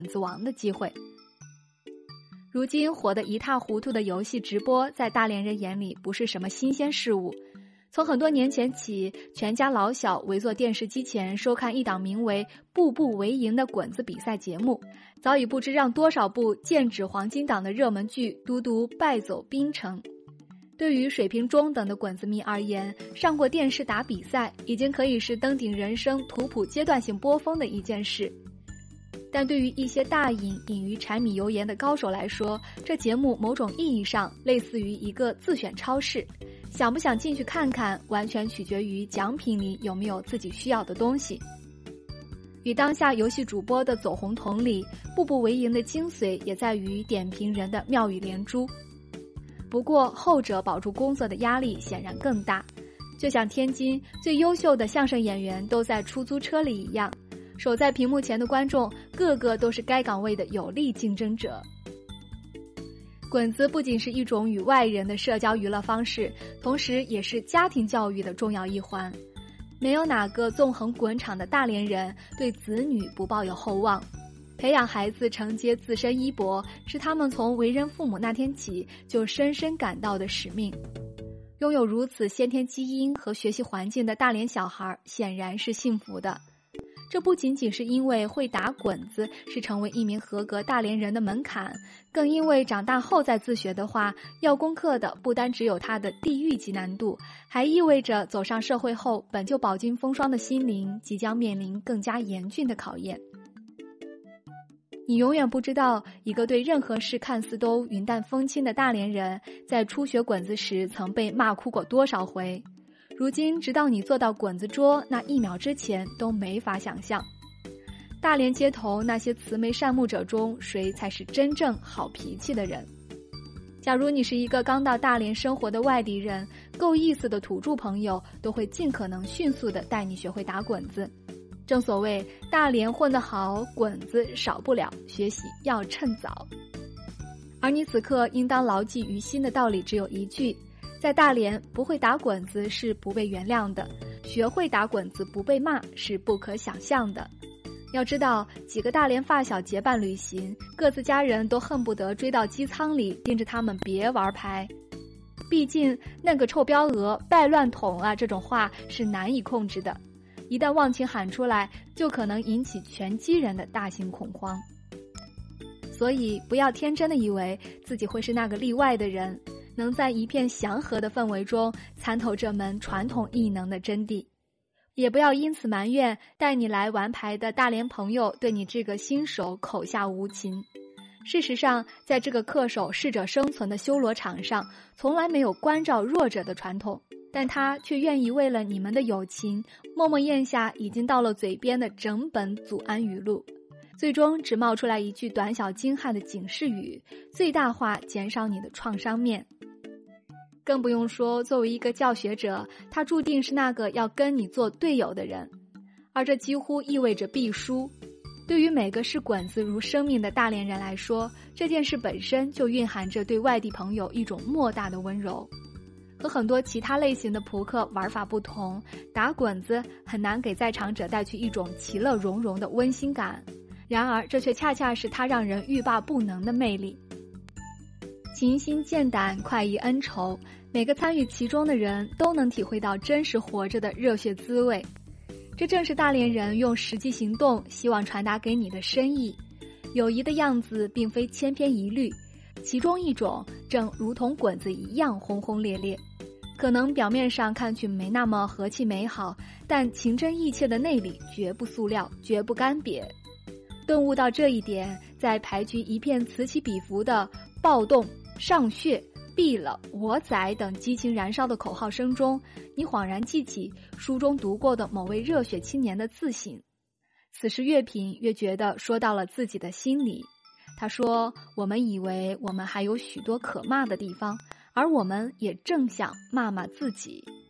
子王的机会。如今火得一塌糊涂的游戏直播，在大连人眼里不是什么新鲜事物。从很多年前起，全家老小围坐电视机前收看一档名为《步步为营》的滚子比赛节目，早已不知让多少部剑指黄金档的热门剧独独败走冰城。对于水平中等的滚子迷而言，上过电视打比赛已经可以是登顶人生图谱阶段性波峰的一件事。但对于一些大瘾于柴米油盐的高手来说，这节目某种意义上类似于一个自选超市，想不想进去看看，完全取决于奖品里有没有自己需要的东西。与当下游戏主播的走红同理，步步为营的精髓也在于点评人的妙语连珠。不过后者保住工作的压力显然更大，就像天津最优秀的相声演员都在出租车里一样，守在屏幕前的观众个个都是该岗位的有力竞争者。滚子不仅是一种与外人的社交娱乐方式，同时也是家庭教育的重要一环。没有哪个纵横滚场的大连人对子女不抱有厚望，培养孩子承接自身衣钵，是他们从为人父母那天起就深深感到的使命。拥有如此先天基因和学习环境的大连小孩显然是幸福的。这不仅仅是因为会打滚子是成为一名合格大连人的门槛，更因为长大后再自学的话，要攻克的不单只有他的地狱级难度，还意味着走上社会后本就饱经风霜的心灵即将面临更加严峻的考验。你永远不知道，一个对任何事看似都云淡风轻的大连人，在初学滚子时曾被骂哭过多少回。如今直到你坐到滚子桌那1秒之前都没法想象，大连街头那些慈眉善目者中，谁才是真正好脾气的人？假如你是一个刚到大连生活的外地人，够意思的土著朋友都会尽可能迅速地带你学会打滚子。正所谓大连混得好，滚子少不了，学习要趁早。而你此刻应当牢记于心的道理只有一句，在大连不会打滚子是不被原谅的，学会打滚子不被骂是不可想象的。要知道，几个大连发小结伴旅行，各自家人都恨不得追到机舱里盯着他们别玩牌。毕竟那个臭标鹅败乱桶啊，这种话是难以控制的，一旦忘情喊出来，就可能引起全机人的大型恐慌。所以不要天真的以为自己会是那个例外的人，能在一片祥和的氛围中参透这门传统艺能的真谛。也不要因此埋怨带你来玩牌的大连朋友对你这个新手口下无情。事实上，在这个恪守适者生存的修罗场上，从来没有关照弱者的传统，但他却愿意为了你们的友情，默默咽下已经到了嘴边的整本祖安语录，最终只冒出来一句短小精悍的警示语，最大化减少你的创伤面。更不用说作为一个教学者，他注定是那个要跟你做队友的人，而这几乎意味着必输。对于每个视滚子如生命的大连人来说，这件事本身就蕴含着对外地朋友一种莫大的温柔。和很多其他类型的扑克玩法不同，打滚子很难给在场者带去一种其乐融融的温馨感，然而这却恰恰是它让人欲罢不能的魅力。勤心建胆，快意恩仇，每个参与其中的人都能体会到真实活着的热血滋味。这正是大连人用实际行动希望传达给你的深意。友谊的样子并非千篇一律，其中一种正如同滚子一样轰轰烈烈，可能表面上看去没那么和气美好，但情真意切的内里绝不塑料，绝不干瘪。顿悟到这一点，在牌局一片此起彼伏的暴动、上血、毙了、我宰等激情燃烧的口号声中，你恍然记起书中读过的某位热血青年的自省。此时越品越觉得说到了自己的心里。他说，我们以为我们还有许多可骂的地方，而我们也正想骂骂自己。